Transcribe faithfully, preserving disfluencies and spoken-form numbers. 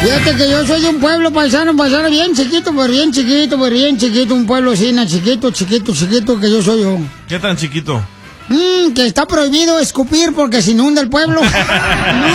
Fíjate que yo soy de un pueblo paisano, paisano bien chiquito, pues bien chiquito, pues bien chiquito, un pueblo así, chiquito, chiquito, chiquito, que yo soy yo. ¿Qué tan chiquito? Mmm, que está prohibido escupir porque se inunda el pueblo.